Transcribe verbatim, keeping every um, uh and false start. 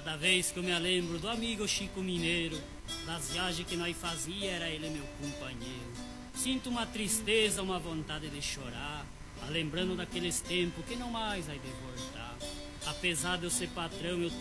Cada vez que eu me lembro do amigo Chico Mineiro, das viagens que nós fazia, era ele meu companheiro. Sinto uma tristeza, uma vontade de chorar, lembrando daqueles tempos que não mais vai de voltar. Apesar de eu ser patrão, eu